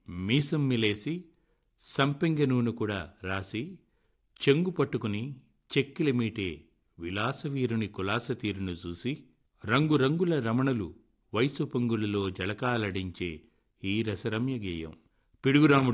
మీసం మిలేసి సంపెంగ నూనె కూడా రాసి చెంగు పట్టుకుని చెక్కిలి మీటే విలాసవీరుని కులాస తీరును చూసి రంగురంగుల రమణులు వయసు పొంగులలో జళకాలడించే ఈ రసరమ్య గేయం పిడుగురాముడు